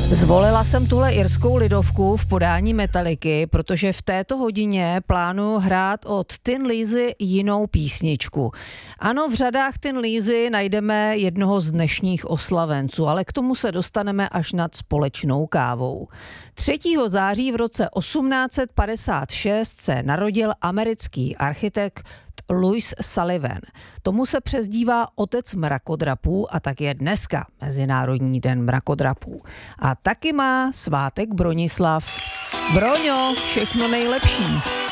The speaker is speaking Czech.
Zvolila jsem tuhle irskou lidovku v podání Metallicy, protože v této hodině plánuju hrát od Tin Lizzy jinou písničku. Ano, v řadách Tin Lizzy najdeme jednoho z dnešních oslavenců, ale k tomu se dostaneme až nad společnou kávou. 3. září v roce 1856 se narodil americký architekt Louis Sullivan. Tomu se přezdívá otec mrakodrapů a tak je dneska Mezinárodní den mrakodrapů. A taky má svátek Bronislav. Broňo, všechno nejlepší.